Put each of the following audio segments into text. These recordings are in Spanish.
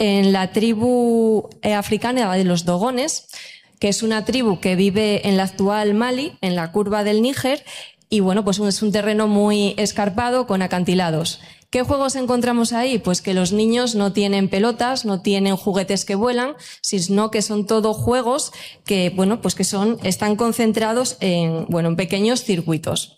en la tribu africana de los dogones, que es una tribu que vive en la actual Mali, en la curva del Níger, y bueno, pues es un terreno muy escarpado con acantilados. ¿Qué juegos encontramos ahí? Pues que los niños no tienen pelotas, no tienen juguetes que vuelan, sino que son todo juegos que, bueno, pues que están concentrados en pequeños circuitos.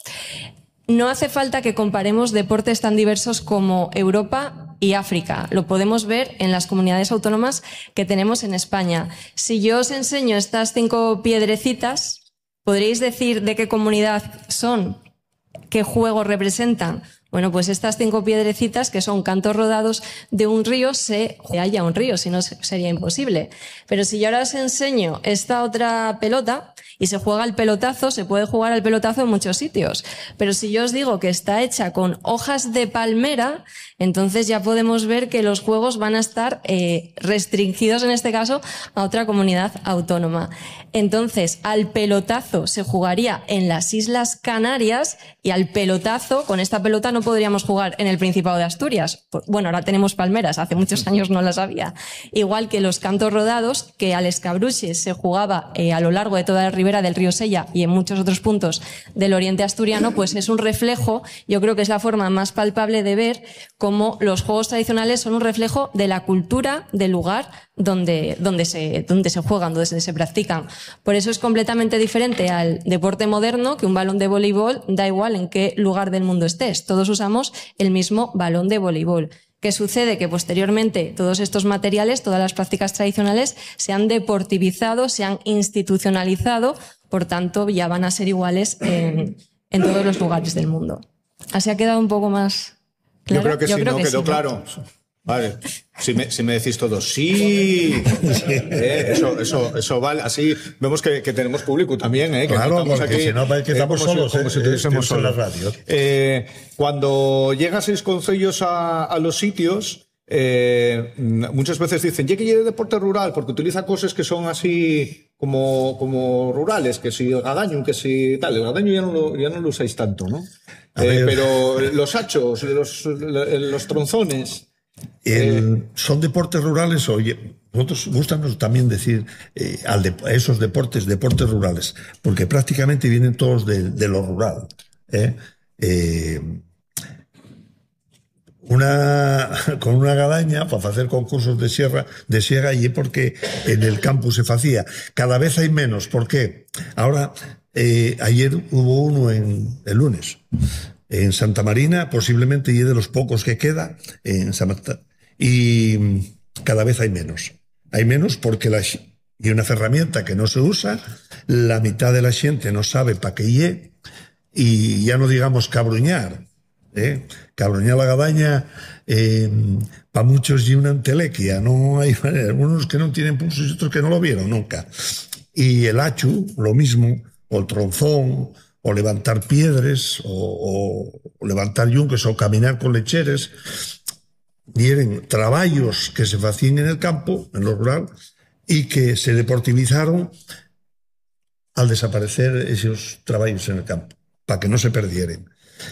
No hace falta que comparemos deportes tan diversos como Europa y África. Lo podemos ver en las comunidades autónomas que tenemos en España. Si yo os enseño estas 5 piedrecitas, ¿podríais decir de qué comunidad son? ¿Qué juegos representan? Bueno, pues estas 5 piedrecitas, que son cantos rodados de un río, haya un río, si no sería imposible. Pero si yo ahora os enseño esta otra pelota y se juega al pelotazo, se puede jugar al pelotazo en muchos sitios. Pero si yo os digo que está hecha con hojas de palmera, entonces ya podemos ver que los juegos van a estar restringidos, en este caso, a otra comunidad autónoma. Entonces, al pelotazo se jugaría en las Islas Canarias y al pelotazo, con esta pelota no podríamos jugar en el Principado de Asturias. Bueno, ahora tenemos palmeras, hace muchos años no las había. Igual que los cantos rodados, que al escabruche se jugaba a lo largo de toda la ribera del río Sella y en muchos otros puntos del oriente asturiano, pues es un reflejo, yo creo que es la forma más palpable de ver cómo los juegos tradicionales son un reflejo de la cultura del lugar donde se juegan, donde se practican. Por eso es completamente diferente al deporte moderno, que un balón de voleibol da igual en qué lugar del mundo estés. Todos usamos el mismo balón de voleibol. ¿Qué sucede? Que posteriormente todos estos materiales, todas las prácticas tradicionales se han deportivizado, se han institucionalizado, por tanto ya van a ser iguales en todos los lugares del mundo. ¿Así ha quedado un poco más claro? Yo creo que sí, ¿no? Quedó claro. Vale, si me decís todos sí, eso vale, así vemos que tenemos público también, que claro, porque aquí, si no parece que estamos solos, como si estuviésemos solos. En la radio. Cuando llegaseis concellos a los sitios, muchas veces dicen, que llegue deporte rural, porque utiliza cosas que son así como rurales, que si el gadaño, que si tal, el gadaño ya no lo usáis tanto, ¿no? Pero los hachos, los tronzones... son deportes rurales. Oye, nosotros gustamos también decir esos deportes rurales, porque prácticamente vienen todos de lo rural. Con una gadaña para hacer concursos de siega, y porque en el campus se hacía. Cada vez hay menos. ¿Por qué? Ahora, ayer hubo uno el lunes en Santa Marina, posiblemente, y de los pocos que queda en Santa, y cada vez hay menos. Hay menos porque y una herramienta que no se usa, la mitad de la gente no sabe para qué y ya no digamos cabruñar. Cabruñar la gadaña, para muchos y una entelequia, no hay manera. Algunos que no tienen pulsos y otros que no lo vieron nunca. Y el hachu, lo mismo, o el tronzón, o levantar piedras, o levantar yunques, o caminar con lecheres. Vienen trabajos que se hacían en el campo, en lo rural, y que se deportivizaron al desaparecer esos trabajos en el campo, para que no se perdieran.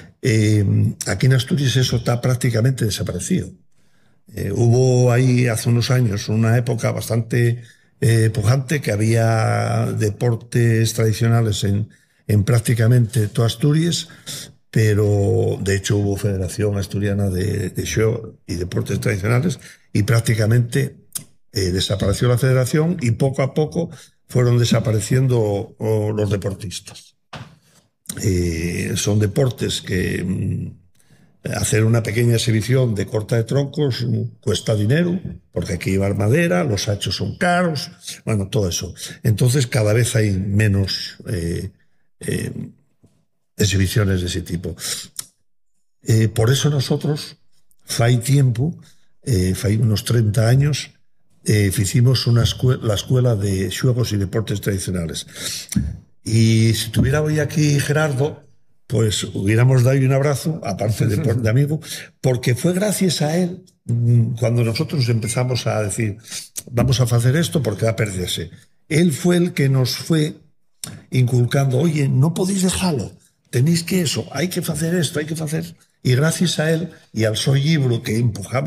Aquí en Asturias eso está prácticamente desaparecido. Hubo ahí hace unos años una época bastante pujante, que había deportes tradicionales en prácticamente toda Asturias, pero de hecho hubo Federación Asturiana de Show y Deportes Tradicionales, y prácticamente desapareció la federación, y poco a poco fueron desapareciendo los deportistas. Son deportes que hacer una pequeña exhibición de corta de troncos cuesta dinero, porque hay que llevar madera, los hachos son caros, bueno, todo eso. Entonces cada vez hay menos exhibiciones de ese tipo. Por eso nosotros, fai tiempo, fai unos 30 años, hicimos la escuela de Xuegos y Deportes Tradicionales. Y si tuviera hoy aquí Gerardo, pues hubiéramos dado un abrazo, aparte de amigo, porque fue gracias a él cuando nosotros empezamos a decir, vamos a hacer esto porque va a perderse. Él fue el que nos fue inculcando, oye, no podéis dejarlo, tenéis que hay que hacer esto, hay que hacer. Y gracias a él y al su libro que empujamos